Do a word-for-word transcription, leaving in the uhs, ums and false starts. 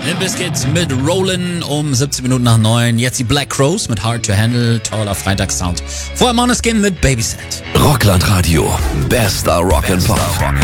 Limp Bizkit mit Rollin' um siebzehn Minuten nach neun. Jetzt die Black Crowes mit Hard to Handle, toller Freitagssound. Vorher Måneskin mit Babysit. Rockland Radio, bester Rock and Pop.